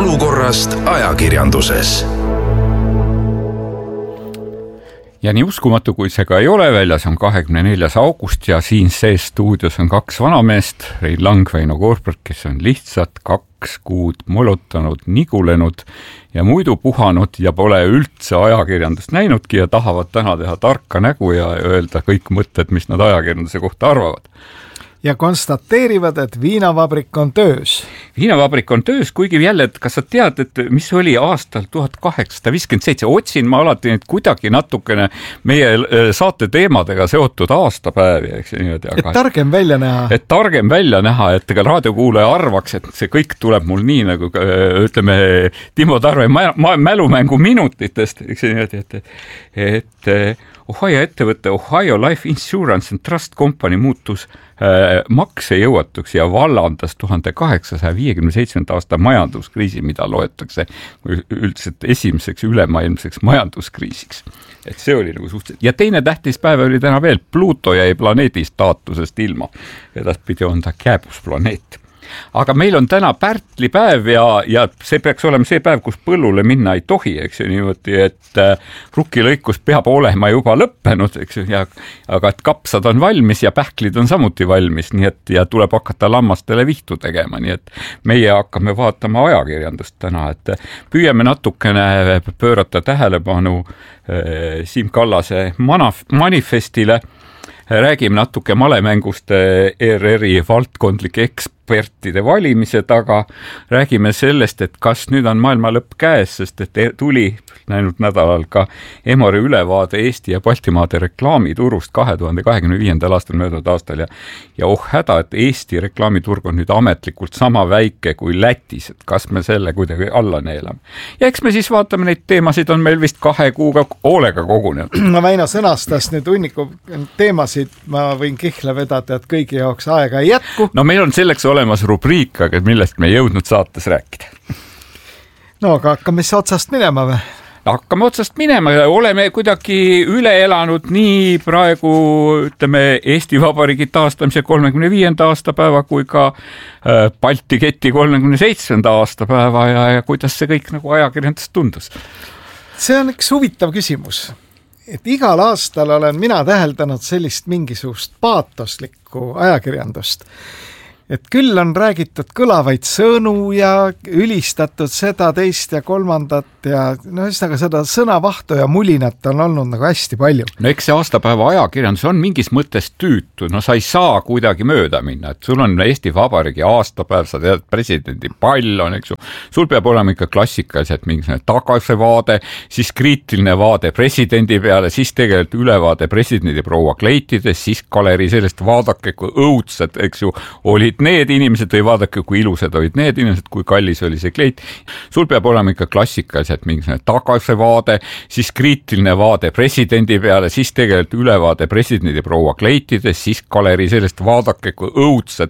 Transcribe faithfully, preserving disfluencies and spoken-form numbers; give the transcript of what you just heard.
olukorrast ajakirjanduses. Ja nii uskumatu, kui see ka ei ole, väljas on kahekümne neljas august ja siin sees stuudios on kaks vanameest, Rein Lang, Väino Koorberg, kes on lihtsalt kaks kuud molotanud, nigulenud ja muidu puhanud ja pole üldse ajakirjandust näinudki ja tahavad täna teha tarka nägu ja öelda kõik mõtted, mis nad ajakirjanduse kohta arvavad. Ja konstateerivad, et viinavabrik on töös. Viinavabrik on töös, kuigi jälle, et kas sa tead, et mis oli aastal tuhat kaheksasada viiskümmend seitse? Otsin ma alati nüüd kuidagi natukene meie saate teemadega seotud aastapäevi. Eks, niimoodi, aga, et targem välja näha. Et targem välja näha, et ega raadiokuulaja arvaks, et see kõik tuleb mul nii nagu, ütleme, Timo Tarve mälumängu minutitest. Eks, niimoodi, et, et Ohio ettevõtte Ohio Life Insurance and Trust Company muutus äh, maksejõuatuks ja vallandas tuhande kaheksasaja viiekümne seitsmenda aasta majanduskriisi, mida loetakse üldiselt esimeseks ülemaailmseks majanduskriisiks. Et see oli nagu suhteliselt. Ja teine tähtis päev oli täna veel, Pluto jäi planeedi staatusest ilma. Edaspidi on ta kääbusplaneet. Aga meil on täna pärtlipäev ja, ja see peaks olema see päev, kus põllule minna ei tohi, eks ju niimoodi, et äh, rukkilõikus peab olema juba lõppenud, eks ju, ja, aga et kapsad on valmis ja pähklid on samuti valmis, nii et ja tuleb hakata lammastele vihtu tegema, nii et meie hakkame vaatama ajakirjandust täna, et püüame natukene pöörata tähelepanu äh, Siim Kallase manaf- manifestile, räägime natuke malemängust E R R-i valdkondlike ekspertide valimise taga, räägime sellest, et kas nüüd on maailma lõpp käes, sest et tuli näinud nädalal ka Emori ülevaade Eesti ja Baltimaade reklaamiturust kahe tuhande kahekümne viiendal aastal möödunud aastal ja, ja oh häda, et Eesti reklaamiturg on nüüd ametlikult sama väike kui Lätis, et kas me selle kuidagi alla neelame. Ja eks me siis vaatame, neid teemasid on meil vist kahe kuuga hoolega kogunenud. No Väino sõnastas nüüd hunniku teemasid, ma võin kihla vedada, et kõigi jaoks aega ei jätku. No meil on selleks olemas rubriik, aga millest me ei jõudnud saates rääkida. No aga hakkame siis otsast minema või? Hakkame otsast minema ja oleme kuidagi üle elanud nii praegu, ütleme, Eesti Vabariigi taastamise kolmekümne viienda aastapäeva kui ka Balti keti kolmekümne seitsmenda aastapäeva ja, ja kuidas see kõik nagu ajakirjandus tundus? See on üks huvitav küsimus. Et igal aastal olen mina täheldanud sellist mingisugust paatoslikku ajakirjandust. Et küll on räägitud kõlavaid sõnu ja ülistatud seda teist ja kolmandat ja no üsnaga seda sõnavahtu ja mulinat on olnud nagu hästi palju. No eks see aastapäeva ajakirjandus on mingis mõttes tüütu, no sa ei saa kuidagi mööda minna, et sul on Eesti Vabariigi aastapäev, sa tead, presidendi pall on, eks ju, sul peab olema ikka klassikaliselt mingisugune tagasivaade, siis kriitiline vaade presidendi peale, siis tegelikult ülevaade presidendi proua kleitides, siis galerii sellest vaadake, kui õudsed, eks ju, olid need inimesed või vaadake, kui ilusad olid need inimesed, kui kallis oli see kleit. Sul peab olema ikka klassikaliselt mingisugune tagasivaade, siis kriitiline vaade presidendi peale, siis tegelikult ülevaade presidendi proua kleitides, siis galerii sellest vaadake, kui õudsed,